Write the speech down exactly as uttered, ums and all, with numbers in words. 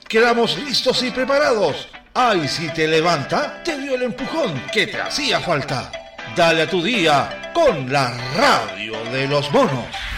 quedamos listos y preparados. Ay, si te levanta, te dio el empujón que te hacía falta. Dale a tu día con la radio de los monos.